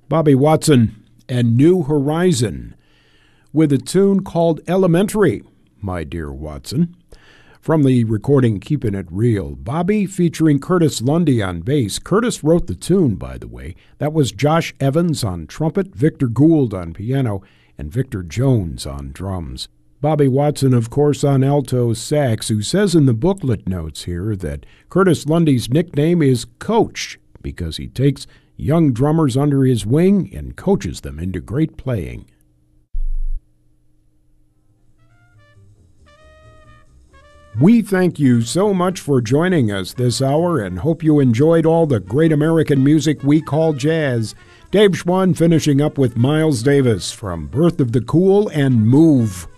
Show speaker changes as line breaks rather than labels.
Bobby Watson and New Horizon with a tune called Elementary, My Dear Watson. From the recording Keepin' It Real, Bobby featuring Curtis Lundy on bass. Curtis wrote the tune, by the way. That was Josh Evans on trumpet, Victor Gould on piano, and Victor Jones on drums. Bobby Watson, of course, on alto sax, who says in the booklet notes here that Curtis Lundy's nickname is Coach because he takes young drummers under his wing and coaches them into great playing. We thank you so much for joining us this hour and hope you enjoyed all the great American music we call jazz. Dave Schwann finishing up with Miles Davis from Birth of the Cool and Move.